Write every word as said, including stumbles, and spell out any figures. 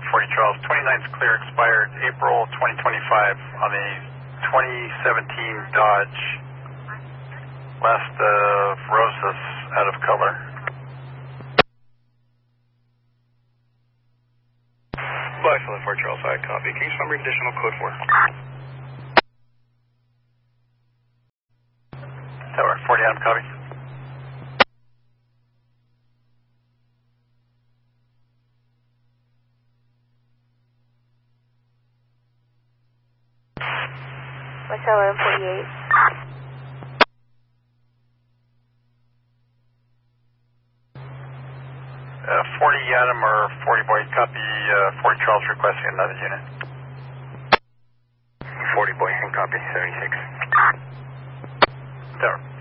forty Charles. twenty-ninth clear, expired April twenty twenty-five on the twenty seventeen Dodge. Last of Rosas out of color. Excellent, four Charles, I copy. Can you summary additional code four? Tower, forty Adam, copy. Michelle eleven forty-eight. Uh, forty Adam or forty Boy, copy. Uh, forty Charles requesting another unit. forty Boy, and copy, seventy-six. Tower.